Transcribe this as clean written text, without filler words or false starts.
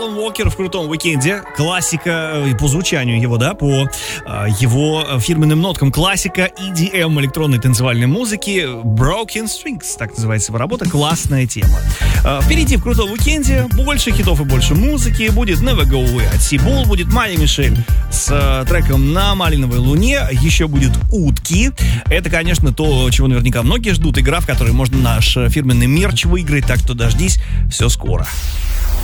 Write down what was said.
Алан Уокер в крутом уикенде. Классика по звучанию его, да, по его фирменным ноткам. Классика EDM, электронной танцевальной музыки. Broken Strings, так называется его работа. Классная тема. Впереди в крутом уикенде больше хитов и больше музыки. Будет Never Go Away от Сибул, будет Майя Мишель с треком «На малиновой луне», еще будет «Утки». Это, конечно, то, чего наверняка многие ждут. Игра, в которой можно наш фирменный мерч выиграть, так что дождись, все скоро.